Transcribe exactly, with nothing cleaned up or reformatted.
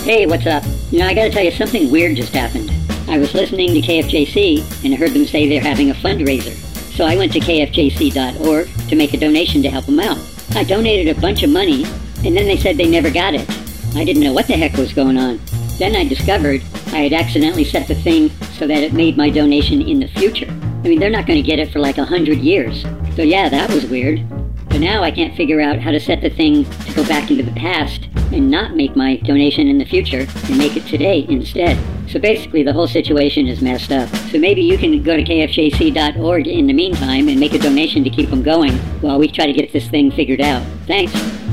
Hey, what's up? You know, I gotta tell you, something weird just happened. I was listening to K F J C and heard them say they're having a fundraiser. So I went to K F J C dot org to make a donation to help them out. I donated a bunch of money, and then they said they never got it. I didn't know what the heck was going on. Then I discovered I had accidentally set the thing so that it made my donation in the future. I mean, they're not going to get it for like a hundred years. So yeah, that was weird. But now I can't figure out how to set the thing to go back into the past and not make my donation in the future and make it today instead. So basically the whole situation is messed up. So maybe you can go to K F J C dot org in the meantime and make a donation to keep them going while we try to get this thing figured out. Thanks.